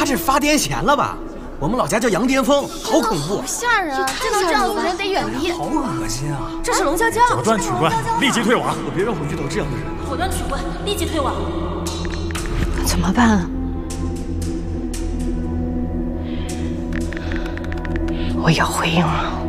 他这发癫痫了吧？我们老家叫羊癫疯，好恐怖， 好吓人啊！见到这样子的人得远离。 好恶心啊！ 这是龙娇娇， 果断取关，立即退网！ 可别让我遇到这样的人。 果断取关，立即退网。 怎么办啊？我要回应了。